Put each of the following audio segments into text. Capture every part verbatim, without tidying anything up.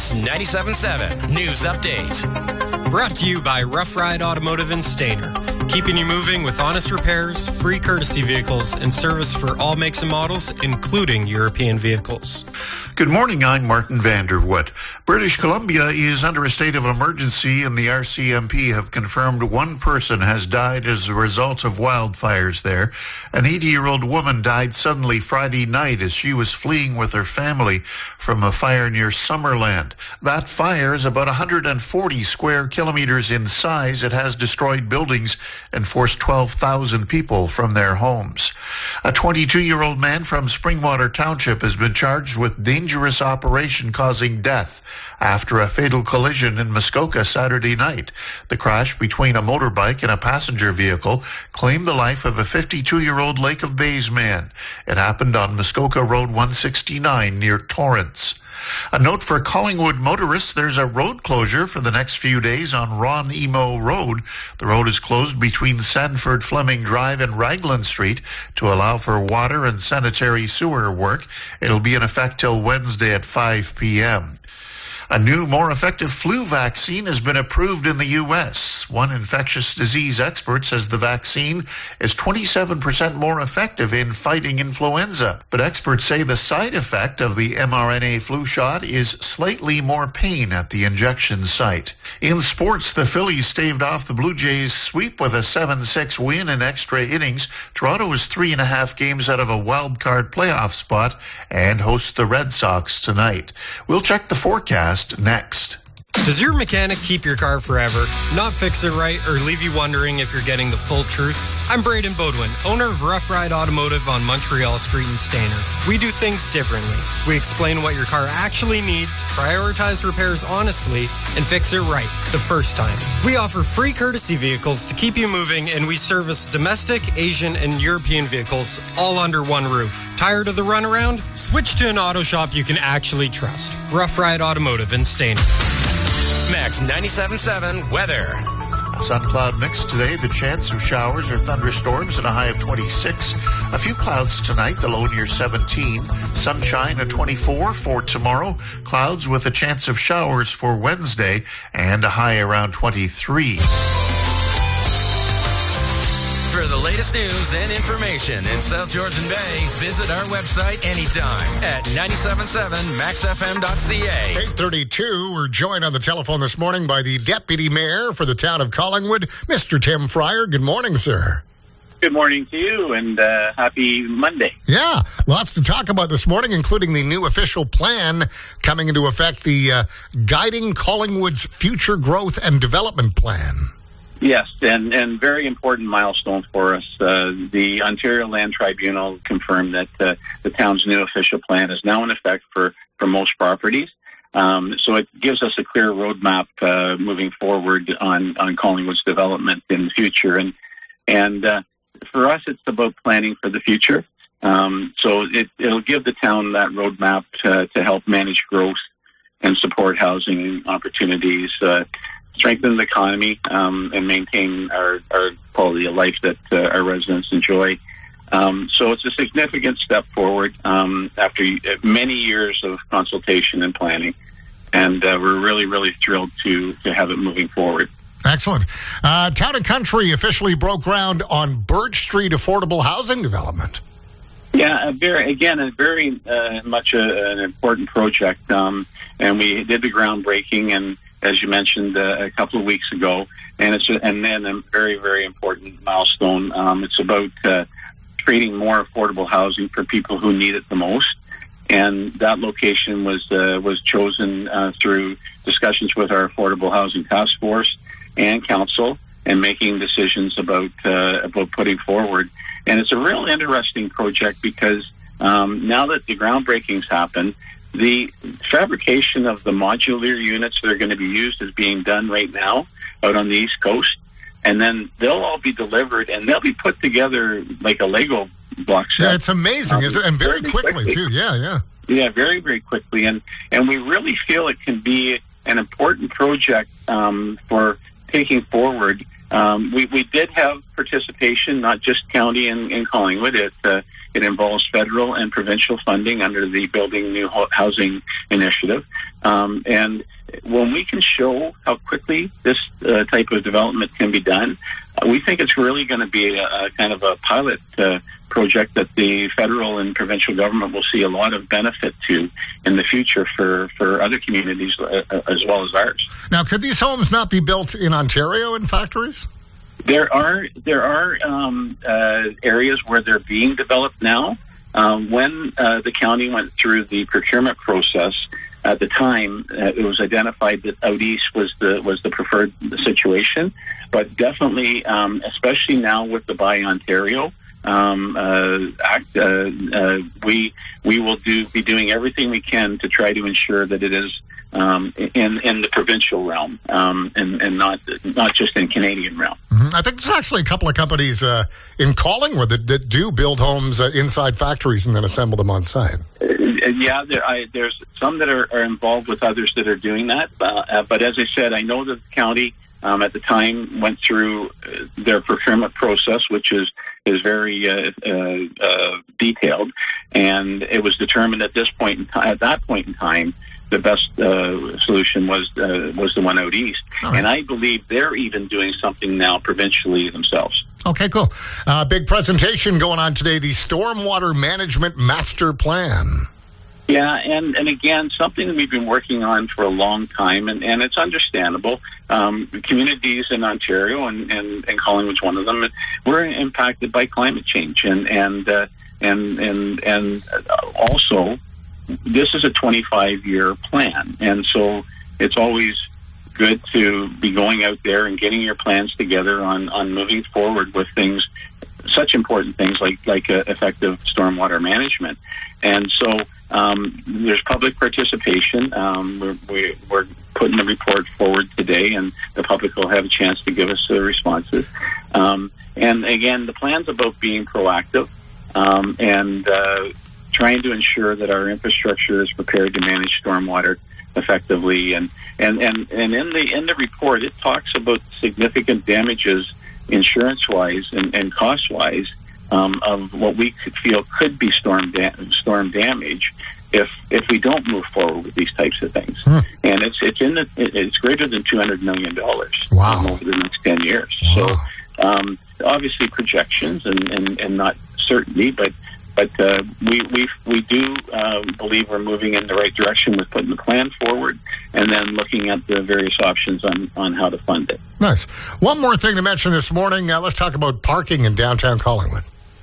Max ninety-seven point seven News Update. Brought to you by Rough Ride Automotive in Stayner. Keeping you moving with honest repairs, free courtesy vehicles, and service for all makes and models, including European vehicles. Good morning, I'm Martin Vanderwood. British Columbia is under a state of emergency, and the R C M P have confirmed one person has died as a result of wildfires there. An eighty-year-old woman died suddenly Friday night as she was fleeing with her family from a fire near Summerland. That fire is about one hundred forty square kilometers in size. It has destroyed buildings and forced twelve thousand people from their homes. A twenty-two-year-old man from Springwater Township has been charged with dangerous operation causing death after a fatal collision in Muskoka Saturday night. The crash between a motorbike and a passenger vehicle claimed the life of a fifty-two-year-old Lake of Bays man. It happened on Muskoka Road one sixty-nine near Torrance. A note for Collingwood motorists, there's a road closure for the next few days on Ron Emo Road. The road is closed between Sanford Fleming Drive and Raglan Street to allow for water and sanitary sewer work. It'll be in effect till Wednesday at five p.m. A new, more effective flu vaccine has been approved in the U S. One infectious disease expert says the vaccine is twenty-seven percent more effective in fighting influenza. But experts say the side effect of the mRNA flu shot is slightly more pain at the injection site. In sports, the Phillies staved off the Blue Jays' sweep with a seven six win in extra innings. Toronto is three and a half games out of a wild card playoff spot and hosts the Red Sox tonight. We'll check the forecast next. Does your mechanic keep your car forever, not fix it right, or leave you wondering if you're getting the full truth? I'm Braden Bodwin, owner of Rough Ride Automotive on Montreal Street in Stayner. We do things differently. We explain what your car actually needs, prioritize repairs honestly, and fix it right the first time. We offer free courtesy vehicles to keep you moving, and we service domestic, Asian, and European vehicles all under one roof. Tired of the runaround? Switch to an auto shop you can actually trust. Rough Ride Automotive in Stayner. Max ninety-seven point seven weather. Sun cloud mix today, the chance of showers or thunderstorms and a high of twenty-six. A few clouds tonight, the low near seventeen. Sunshine at twenty-four for tomorrow. Clouds with a chance of showers for Wednesday and a high around twenty-three. For the latest news and information in South Georgian Bay, visit our website anytime at nine seven seven max f m dot c a. eight thirty-two, we're joined on the telephone this morning by the Deputy Mayor for the town of Collingwood, Mister Tim Fryer. Good morning, sir. Good morning to you, and uh, happy Monday. Yeah, lots to talk about this morning, including the new official plan coming into effect, the uh, Guiding Collingwood's Future Growth and Development Plan. Yes, and, and very important milestone for us. Uh, the Ontario Land Tribunal confirmed that uh, the town's new official plan is now in effect for, for most properties. Um, so it gives us a clear roadmap uh, moving forward on, on Collingwood's development in the future. And and uh, for us, it's about planning for the future. Um, so it, it'll give the town that roadmap to, to help manage growth and support housing opportunities, uh, strengthen the economy, um, and maintain our, our quality of life that uh, our residents enjoy. Um, so it's a significant step forward um, after many years of consultation and planning. And uh, we're really, really thrilled to, to have it moving forward. Excellent. Uh, Town and Country officially broke ground on Birch Street affordable housing development. Yeah, a very, again, a very uh, much a, an important project. Um, and we did the groundbreaking, and as you mentioned uh, a couple of weeks ago, and it's a, and then a very, very important milestone. Um, it's about uh, creating more affordable housing for people who need it the most, and that location was uh, was chosen uh, through discussions with our Affordable Housing Task Force and Council, and making decisions about uh, about putting forward. And it's a real interesting project because um, now that the groundbreaking's happened, the fabrication of the modular units that are going to be used is being done right now out on the East Coast. And then they'll all be delivered, and they'll be put together like a Lego block set. Yeah, it's amazing, um, isn't it? And very, very quickly, quickly, too. Yeah, yeah. Yeah, very, very quickly. And, and we really feel it can be an important project um, for taking forward um, we, we did have participation, not just county and, and Collingwood. It, uh, it involves federal and provincial funding under the Building New Housing Initiative. Um, and when we can show how quickly this uh, type of development can be done, uh, we think it's really going to be a, a kind of a pilot uh, project that the federal and provincial government will see a lot of benefit to in the future for, for other communities uh, as well as ours. Now, could these homes not be built in Ontario in factories? There are there are um, uh, areas where they're being developed now. Um, when uh, the county went through the procurement process, at the time, uh, it was identified that out east was the was the preferred situation. But definitely, um, especially now with the Buy Ontario um, uh, Act, uh, uh, we we will do be doing everything we can to try to ensure that it is um, in in the provincial realm um, and and not not just in Canadian realm. Mm-hmm. I think there's actually a couple of companies uh, in Collingwood that, that do build homes uh, inside factories and then assemble them on site. Uh, yeah, there, I, there's some that are, are involved with others that are doing that. Uh, uh, but as I said, I know that the county um, at the time went through uh, their procurement process, which is is very uh, uh, uh, detailed, and it was determined at this point in time, at that point in time, the best uh, solution was uh, was the one out east. Right. And I believe they're even doing something now provincially themselves. Okay, cool. Uh, big presentation going on today, the Stormwater Management Master Plan. Yeah, and, and again, something that we've been working on for a long time, and, and it's understandable. Um, communities in Ontario, and, and, and Collingwood's one of them, we're impacted by climate change. And, and, uh, and, and, and also, this is a twenty-five year plan, and so it's always good to be going out there and getting your plans together on, on moving forward with things, such important things like like uh, effective stormwater management. And so um, there's public participation. Um, we're, we, we're putting the report forward today, and the public will have a chance to give us the responses. Um, and again, the plan's about being proactive um, and uh, trying to ensure that our infrastructure is prepared to manage stormwater effectively. And, and, and, and in the in the report, it talks about significant damages insurance-wise and, and cost-wise um, of what we could feel could be storm da- storm damage if if we don't move forward with these types of things. Hmm. And it's it's in the, it's greater than two hundred million dollars wow. um, over the next ten years. Wow. So um, obviously projections and, and, and not certainty, but But uh, we we we do uh, believe we're moving in the right direction with putting the plan forward and then looking at the various options on, on how to fund it. Nice. One more thing to mention this morning. Uh, let's talk about parking in downtown Collingwood.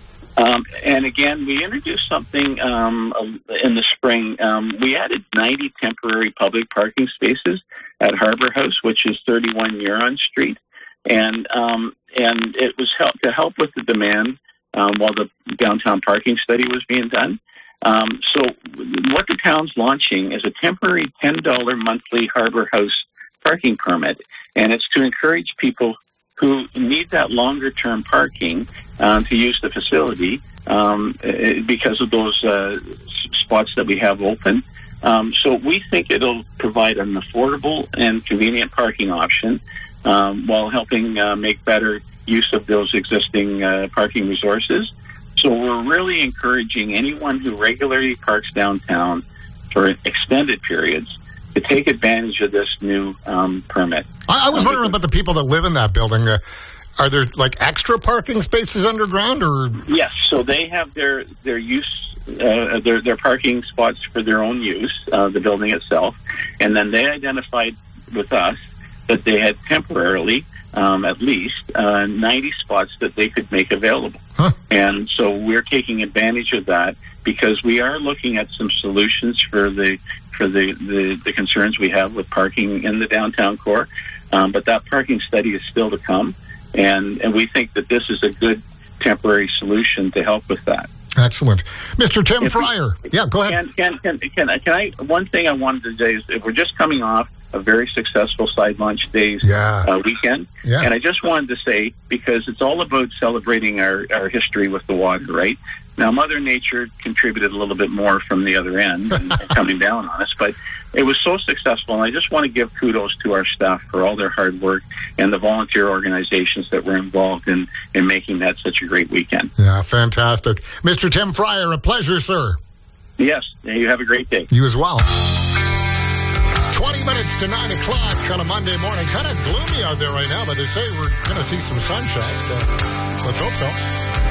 Um, and again, we introduced something um, in the spring. Um, we added ninety temporary public parking spaces at Harbour House, which is thirty-one Huron Street, and um, and it was help to help with the demand. Um, while the downtown parking study was being done. Um, so what the town's launching is a temporary ten dollars monthly Harbour House parking permit, and it's to encourage people who need that longer-term parking um, to use the facility um, because of those uh, spots that we have open. Um, so we think it'll provide an affordable and convenient parking option um, while helping uh, make better use of those existing uh, parking resources. So we're really encouraging anyone who regularly parks downtown for extended periods to take advantage of this new um, permit. I, I was um, wondering about the people that live in that building. Uh, are there like extra parking spaces underground, or? Yes, so they have their their use, uh, their their parking spots for their own use, uh, the building itself, and then they identified with us that they had temporarily Um, at least uh, ninety spots that they could make available. Huh. And so we're taking advantage of that because we are looking at some solutions for the for the, the, the concerns we have with parking in the downtown core. Um, but that parking study is still to come, and, and we think that this is a good temporary solution to help with that. Excellent. Mister Tim if Fryer. We, yeah, go ahead. Can, can, can, can, I, can I, one thing I wanted to say is that we're just coming off a very successful Side Launch Days yeah. uh, weekend. Yeah. And I just wanted to say, because it's all about celebrating our, our history with the water, right? Now, Mother Nature contributed a little bit more from the other end and coming down on us, but it was so successful, and I just want to give kudos to our staff for all their hard work and the volunteer organizations that were involved in, in making that such a great weekend. Yeah, fantastic. Mister Tim Fryer, a pleasure, sir. Yes, you have a great day. You as well. twenty minutes to nine o'clock on a Monday morning. Kind of gloomy out there right now, but they say we're going to see some sunshine, so let's hope so.